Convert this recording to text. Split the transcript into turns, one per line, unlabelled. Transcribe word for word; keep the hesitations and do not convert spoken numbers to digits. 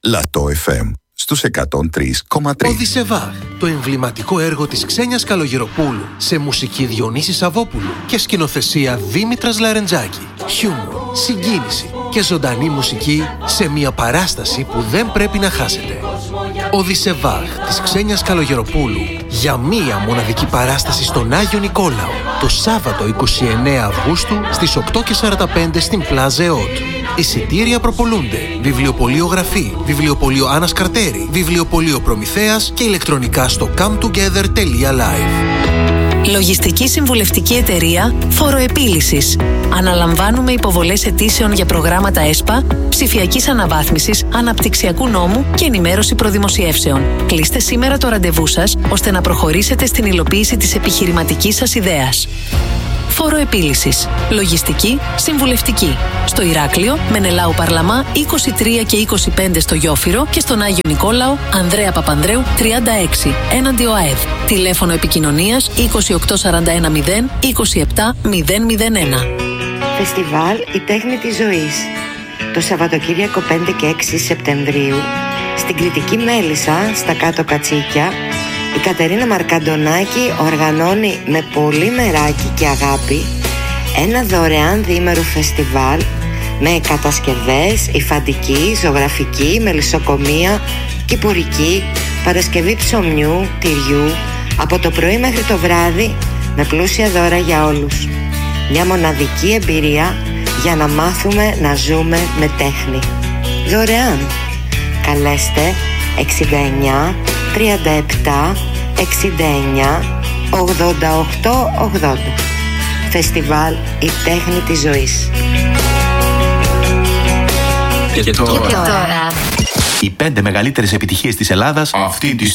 Λατό εφ εμ στους εκατόν τρία κόμμα τρία.
Οδυσσεβάχ, το εμβληματικό έργο της Ξένιας Καλογεροπούλου σε μουσική Διονύση Σαββόπουλου και σκηνοθεσία Δήμητρας Λαρεντζάκη. Χιούμορ, συγκίνηση και ζωντανή μουσική σε μια παράσταση που δεν πρέπει να χάσετε. Οδυσσεβάχ της Ξένιας Καλογεροπούλου για μία μοναδική παράσταση στον Άγιο Νικόλαο το Σάββατο είκοσι εννέα Αυγούστου στις οκτώ και σαράντα πέντε στην Πλάζε Ότ. Εισιτήρια προπολούνται. Βιβλιοπωλείο Γραφή, Βιβλιοπωλείο Άννας Καρτέρη, Βιβλιοπωλείο Προμηθέας και ηλεκτρονικά στο cometogether τελεία live.
Λογιστική συμβουλευτική εταιρεία Φοροεπίλυσης. Αναλαμβάνουμε υποβολές αιτήσεων για προγράμματα ΕΣΠΑ, ψηφιακής αναβάθμισης, αναπτυξιακού νόμου και ενημέρωση προδημοσιεύσεων. Κλείστε σήμερα το ραντεβού σας, ώστε να προχωρήσετε στην υλοποίηση της επιχειρηματικής σας ιδέας. Φοροεπίλυσης. Λογιστική συμβουλευτική. Στο Ηράκλειο, Μενελάου Παρλαμά είκοσι τρία και είκοσι πέντε στο Γιόφυρο και στον Άγιο Νικόλαο, Ανδρέα Παπανδρέου τριάντα έξι, έναντι ΟΑΕΔ. Τηλέφωνο επικοινωνίας είκοσι οκτώ σαράντα ένα μηδέν είκοσι επτά μηδέν μηδέν ένα.
Φεστιβάλ Η Τέχνη της Ζωής. Το Σαββατοκύριακο πέντε και έξι Σεπτεμβρίου, στην Κρητική Μέλισσα, στα Κάτω Κατσίκια, η Κατερίνα Μαρκαντονάκη οργανώνει με πολύ μεράκι και αγάπη ένα δωρεάν διήμερο φεστιβάλ με κατασκευές, υφαντική, ζωγραφική, μελισσοκομεία, κυπουρική, παρασκευή ψωμιού, τυριού, από το πρωί μέχρι το βράδυ, με πλούσια δώρα για όλους. Μια μοναδική εμπειρία για να μάθουμε να ζούμε με τέχνη. Δωρεάν. Καλέστε εξήντα εννιά τριάντα επτά εξήντα εννιά ογδόντα οκτώ ογδόντα. Φεστιβάλ Η Τέχνη της Ζωής.
Και τώρα,
και τώρα.
οι πέντε μεγαλύτερες επιτυχίες της Ελλάδας αυτή τη